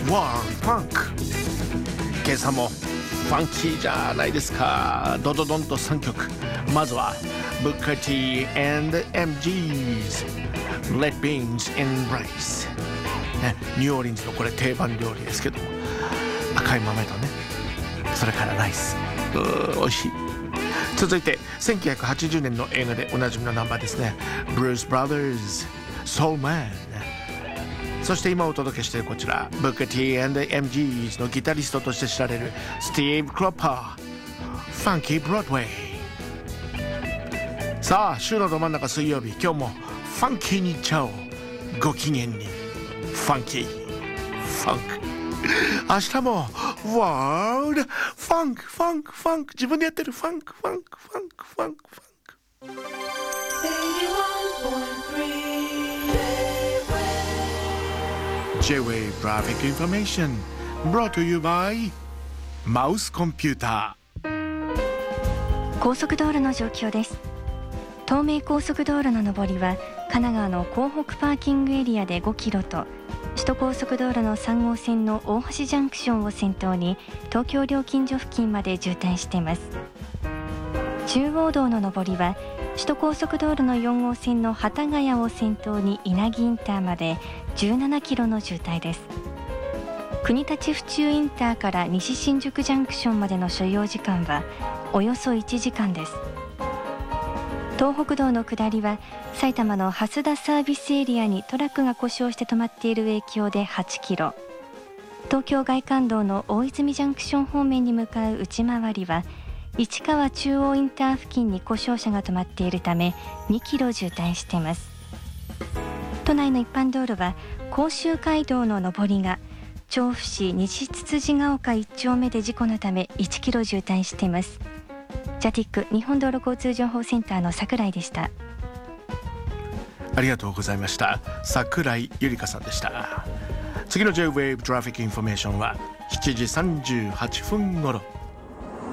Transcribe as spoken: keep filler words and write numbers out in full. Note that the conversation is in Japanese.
World Funk。今朝もファンキーじゃないですか。ドドドンとさんきょく。まずは Booker T and エムジーズ Let Beans Embrace、ね、ニューオーリンズのこれ定番料理ですけども、赤い豆とね、それからライス、うー美味しい。続いてせんきゅうひゃくはちじゅうねんの映画でおなじみのナンバーですね。 Blues Brothers Soul Man。 そして今お届けしているこちら Booker T and エムジーズ のギタリストとして知られる Steve Cropper Funky Broadway。 さあ週のど真ん中水曜日、今日もファンキーにいっちゃおう。ご機嫌にファンキーファンク。明日もワールドファンクファンクファンク、自分でやってるファンクファンクファンクファンクファンク。 J-Wave Traffic Information brought to you by マウスコンピューター。 高速道路の状況です。東名高速道路の上りは神奈川の港北パーキングエリアでごキロと、首都高速道路のさん号線の大橋ジャンクションを先頭に東京料金所付近まで渋滞しています。中央道の上りは首都高速道路のよん号線の幡ヶ谷を先頭に稲城インターまでじゅうななキロの渋滞です。国立府中インターから西新宿ジャンクションまでの所要時間はおよそいちじかんです。東北道の下りは埼玉の蓮田サービスエリアにトラックが故障して止まっている影響ではちキロ、東京外環道の大泉ジャンクション方面に向かう内回りは市川中央インター付近に故障車が止まっているためにキロ渋滞しています。都内の一般道路は甲州街道の上りが調布市西つつじが丘いち丁目で事故のためいちキロ渋滞しています。ジャティック日本道路交通情報センターの櫻井でした。 ありがとうございました。櫻井ゆりかさんでした。次の J-Wave Traffic Information はしちじさんじゅうはっぷん頃。